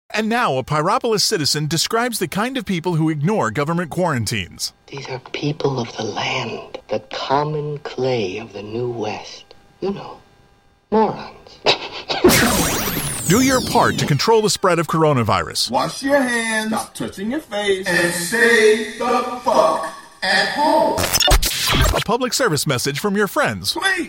And now a Pyropolis citizen describes the kind of people who ignore government quarantines. These are people of the land, the common clay of the New West. You know, morons. Do your part to control the spread of coronavirus. Wash your hands, stop touching your face, and stay the fuck at home. A public service message from your friends. Please.